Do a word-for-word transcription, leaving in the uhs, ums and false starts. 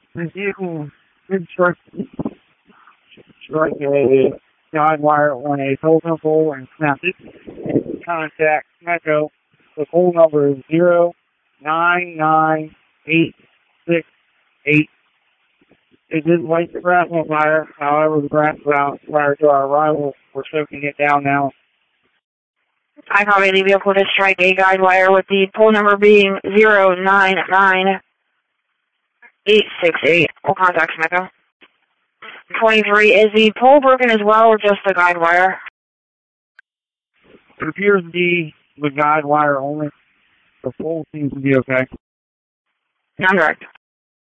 The vehicle did strike, strike a guide wire on a telephone pole and snapped it. Contact Metro. The pole number is zero nine nine eight six eight. It did light the grass on fire. However, the grass was out prior to our arrival. We're soaking it down now. I copy. The vehicle did strike a guide wire with the pole number being zero nine nine eight six eight. All contacts, Metro. twenty-three, is the pole broken as well or just the guide wire? It appears to be the guide wire only. The pole seems to be okay. Non-direct.